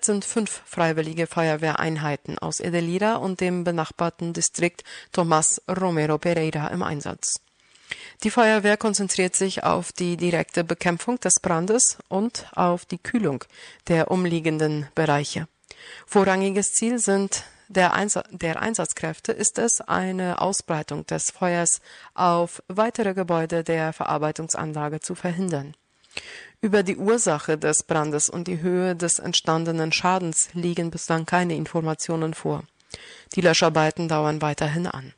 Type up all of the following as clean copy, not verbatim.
Derzeit sind 5 freiwillige Feuerwehreinheiten aus Edelira und dem benachbarten Distrikt Tomás Romero Pereira im Einsatz. Die Feuerwehr konzentriert sich auf die direkte Bekämpfung des Brandes und auf die Kühlung der umliegenden Bereiche. Vorrangiges Ziel der Einsatzkräfte ist es, eine Ausbreitung des Feuers auf weitere Gebäude der Verarbeitungsanlage zu verhindern. Über die Ursache des Brandes und die Höhe des entstandenen Schadens liegen bislang keine Informationen vor. Die Löscharbeiten dauern weiterhin an.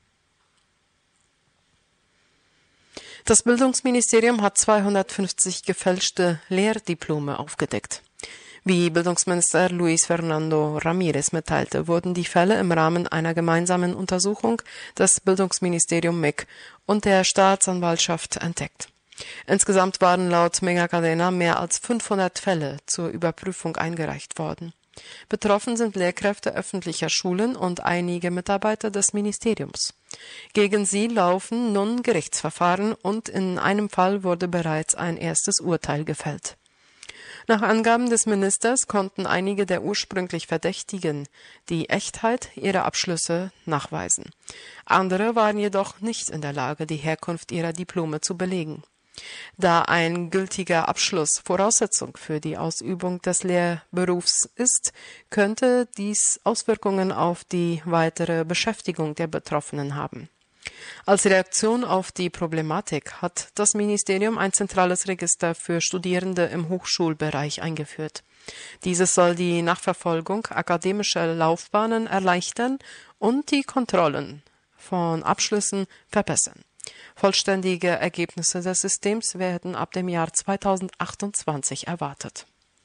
Das Bildungsministerium hat 250 gefälschte Lehrdiplome aufgedeckt. Wie Bildungsminister Luis Fernando Ramírez mitteilte, wurden die Fälle im Rahmen einer gemeinsamen Untersuchung des Bildungsministerium MIG und der Staatsanwaltschaft entdeckt. Insgesamt waren laut Mega Cadena mehr als 500 Fälle zur Überprüfung eingereicht worden. Betroffen sind Lehrkräfte öffentlicher Schulen und einige Mitarbeiter des Ministeriums. Gegen sie laufen nun Gerichtsverfahren und in einem Fall wurde bereits ein erstes Urteil gefällt. Nach Angaben des Ministers konnten einige der ursprünglich Verdächtigen die Echtheit ihrer Abschlüsse nachweisen. Andere waren jedoch nicht in der Lage, die Herkunft ihrer Diplome zu belegen. Da ein gültiger Abschluss Voraussetzung für die Ausübung des Lehrberufs ist, könnte dies Auswirkungen auf die weitere Beschäftigung der Betroffenen haben. Als Reaktion auf die Problematik hat das Ministerium ein zentrales Register für Studierende im Hochschulbereich eingeführt. Dieses soll die Nachverfolgung akademischer Laufbahnen erleichtern und die Kontrollen von Abschlüssen verbessern. Vollständige Ergebnisse des Systems werden ab dem Jahr 2028 erwartet.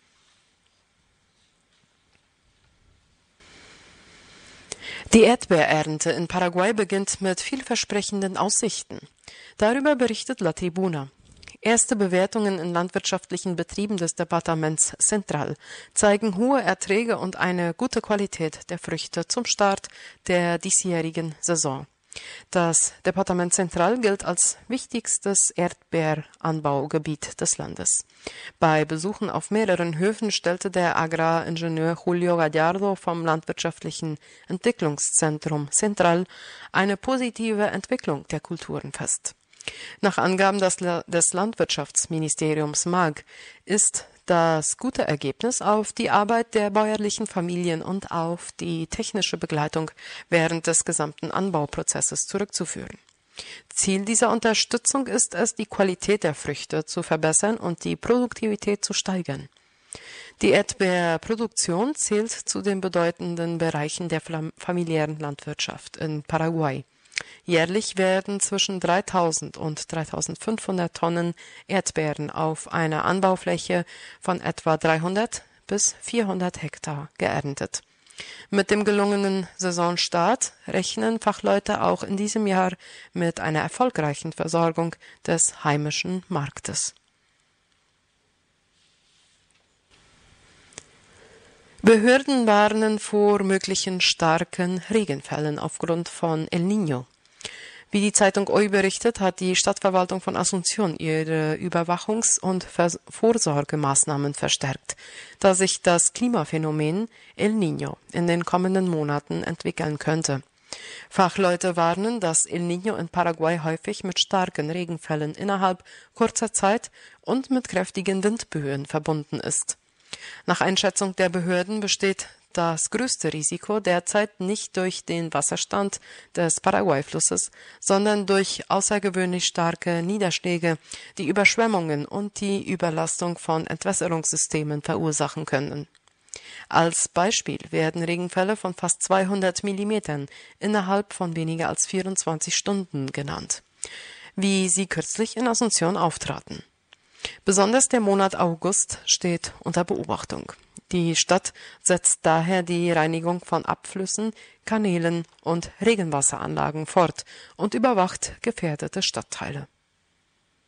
Die Erdbeerernte in Paraguay beginnt mit vielversprechenden Aussichten. Darüber berichtet La Tribuna. Erste Bewertungen in landwirtschaftlichen Betrieben des Departaments Central zeigen hohe Erträge und eine gute Qualität der Früchte zum Start der diesjährigen Saison. Das Departement Central gilt als wichtigstes Erdbeeranbaugebiet des Landes. Bei Besuchen auf mehreren Höfen stellte der Agraringenieur Julio Gallardo vom Landwirtschaftlichen Entwicklungszentrum Central eine positive Entwicklung der Kulturen fest. Nach Angaben des Landwirtschaftsministeriums MAG ist das gute Ergebnis auf die Arbeit der bäuerlichen Familien und auf die technische Begleitung während des gesamten Anbauprozesses zurückzuführen. Ziel dieser Unterstützung ist es, die Qualität der Früchte zu verbessern und die Produktivität zu steigern. Die Erdbeerproduktion zählt zu den bedeutenden Bereichen der familiären Landwirtschaft in Paraguay. Jährlich werden zwischen 3.000 und 3.500 Tonnen Erdbeeren auf einer Anbaufläche von etwa 300 bis 400 Hektar geerntet. Mit dem gelungenen Saisonstart rechnen Fachleute auch in diesem Jahr mit einer erfolgreichen Versorgung des heimischen Marktes. Behörden warnen vor möglichen starken Regenfällen aufgrund von El Niño. Wie die Zeitung Hoy berichtet, hat die Stadtverwaltung von Asunción ihre Überwachungs- und Vorsorgemaßnahmen verstärkt, da sich das Klimaphänomen El Niño in den kommenden Monaten entwickeln könnte. Fachleute warnen, dass El Niño in Paraguay häufig mit starken Regenfällen innerhalb kurzer Zeit und mit kräftigen Windböen verbunden ist. Nach Einschätzung der Behörden besteht das größte Risiko derzeit nicht durch den Wasserstand des Paraguay-Flusses, sondern durch außergewöhnlich starke Niederschläge, die Überschwemmungen und die Überlastung von Entwässerungssystemen verursachen können. Als Beispiel werden Regenfälle von fast 200 Millimetern innerhalb von weniger als 24 Stunden genannt, wie sie kürzlich in Asunción auftraten. Besonders der Monat August steht unter Beobachtung. Die Stadt setzt daher die Reinigung von Abflüssen, Kanälen und Regenwasseranlagen fort und überwacht gefährdete Stadtteile.